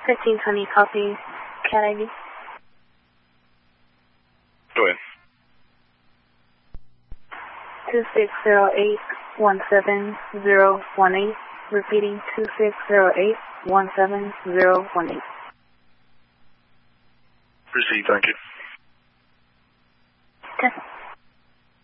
1520 copy. Cat ID. Go ahead. 2608-17018. Repeating 2608-17018. Proceed, thank you. Okay.